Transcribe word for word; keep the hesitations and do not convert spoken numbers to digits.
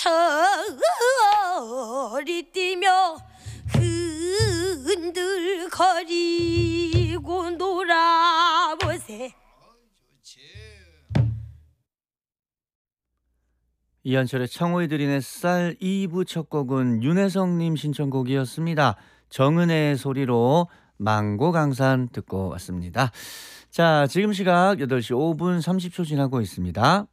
철이 뛰며 흔들거리고 놀아보세. 이한철의 창호의 들인 햇살 이 부 첫 곡은 윤혜성님 신청곡이었습니다. 정은혜의 소리로 망고강산 듣고 왔습니다. 자, 지금 시각 여덟 시 오 분 삼십 초 지나고 있습니다.